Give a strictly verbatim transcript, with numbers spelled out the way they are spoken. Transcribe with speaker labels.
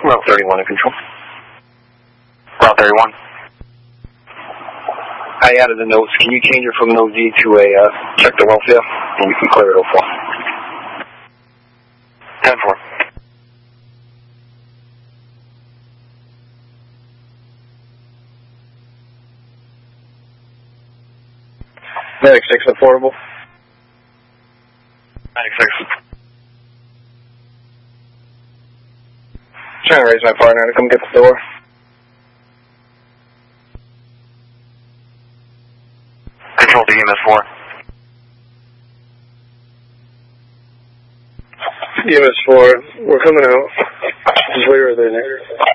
Speaker 1: Route thirty-one in control.
Speaker 2: Route thirty-one.
Speaker 1: I added the notes. Can you change it from no D to a uh, check the welfare? And you can clear it oh four.
Speaker 2: ten four.
Speaker 1: Medic six affordable.
Speaker 2: Medic six.
Speaker 1: Trying to raise my partner to come get the door.
Speaker 2: Control to E M S four.
Speaker 1: E M S four, we're coming out. Just wait right there, Nick.